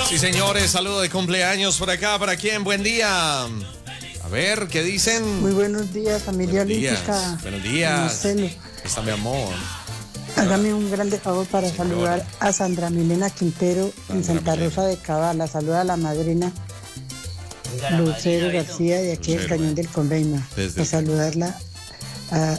Sí, señores, saludo de cumpleaños por acá. ¿Para quién? Buen día. A ver, ¿qué dicen? Muy buenos días, familia olímpica. Buenos días. Marcelo, Está mi amor. hágame un grande favor para saludar a Sandra Milena Quintero en Santa Rosa de Cabala. Saluda a la madrina Lucero García de aquí del Cañón del Conveima. Desde Para saludarla